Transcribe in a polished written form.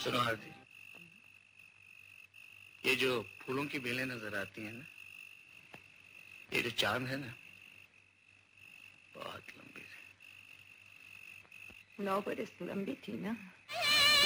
सुनो आरती, ये जो फूलों की बेलें नजर आती हैं ना, ये जो चांद है ना, बहुत लंबी थी। 9 बरस लंबी थी ना।